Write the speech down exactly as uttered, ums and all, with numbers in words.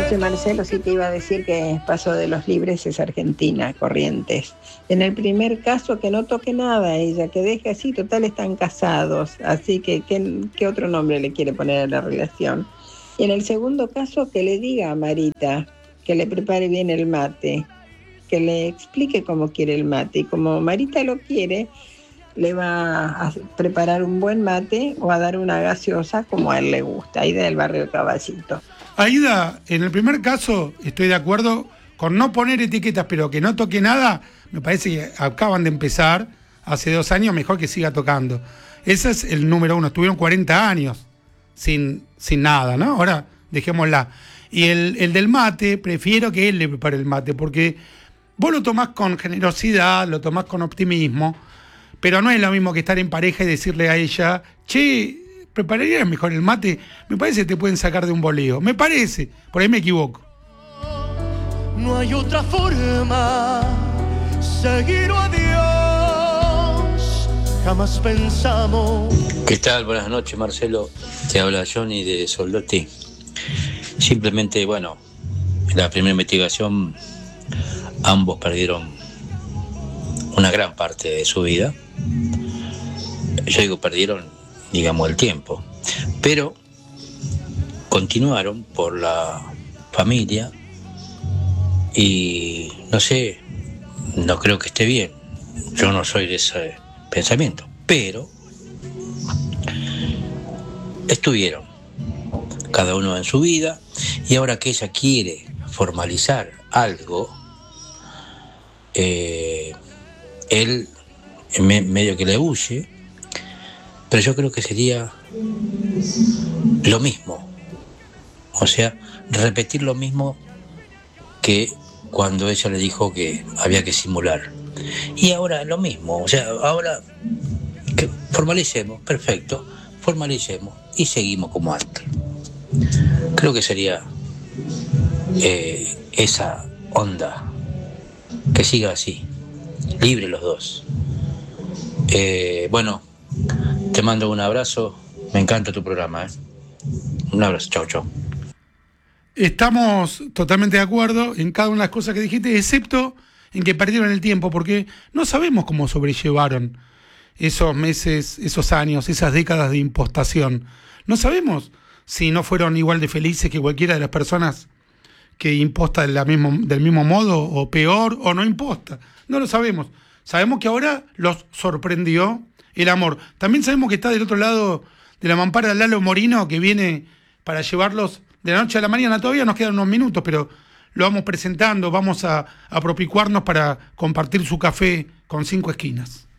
noches, Marcelo. Sí te iba a decir que Paso de los Libres es Argentina, Corrientes. En el primer caso, que no toque nada a ella, que deje así, total están casados, así que ¿qué, qué otro nombre le quiere poner a la relación? Y en el segundo caso, que le diga a Marita que le prepare bien el mate, que le explique cómo quiere el mate, y como Marita lo quiere, le va a preparar un buen mate o a dar una gaseosa como a él le gusta, ahí del barrio Caballito. Aida, en el primer caso estoy de acuerdo con no poner etiquetas, pero que no toque nada. Me parece que acaban de empezar hace dos años, mejor que siga tocando. Ese es el número uno. Estuvieron cuarenta años sin, sin nada, ¿no? Ahora dejémosla. Y el, el del mate, prefiero que él le prepare el mate, porque vos lo tomás con generosidad, lo tomás con optimismo, pero no es lo mismo que estar en pareja y decirle a ella, che, ¿prepararías mejor el mate? Me parece que te pueden sacar de un boleo. Me parece, por ahí me equivoco. No hay otra forma, seguir a Dios, jamás pensamos. ¿Qué tal? Buenas noches, Marcelo. Te habla Johnny de Soldati. Simplemente, bueno, en la primera investigación ambos perdieron una gran parte de su vida. Yo digo perdieron, digamos, el tiempo, pero continuaron por la familia y no sé, no creo que esté bien. Yo no soy de ese pensamiento, pero estuvieron cada uno en su vida y ahora que ella quiere formalizar algo, eh, él me, medio que le huye, pero yo creo que sería lo mismo, o sea, repetir lo mismo que cuando ella le dijo que había que simular. Y ahora lo mismo, o sea, ahora que formalicemos, perfecto, formalicemos y seguimos como antes. Creo que sería eh, esa onda, que siga así, libre los dos. Eh, bueno, te mando un abrazo, me encanta tu programa, ¿eh? Un abrazo, chau, chau. Estamos totalmente de acuerdo en cada una de las cosas que dijiste, excepto en que perdieron el tiempo, porque no sabemos cómo sobrellevaron esos meses, esos años, esas décadas de impostación. No sabemos si no fueron igual de felices que cualquiera de las personas que imposta de la mismo, del mismo modo, o peor, o no imposta. No lo sabemos. Sabemos que ahora los sorprendió el amor. También sabemos que está del otro lado de la mampara Lalo Morino, que viene para llevarlos de la noche a la mañana. Todavía nos quedan unos minutos, pero lo vamos presentando, vamos a, a propicuarnos para compartir su café con cinco esquinas.